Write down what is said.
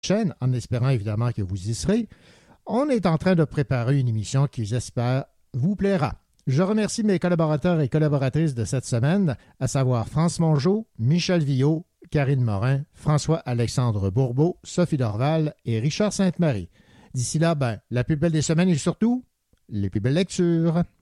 chaîne, en espérant évidemment que vous y serez. On est en train de préparer une émission qui, j'espère, vous plaira. Je remercie mes collaborateurs et collaboratrices de cette semaine, à savoir France Mongeau, Michel Villot, Karine Morin, François-Alexandre Bourbeau, Sophie Dorval et Richard Sainte-Marie. D'ici là, la plus belle des semaines et surtout, les plus belles lectures.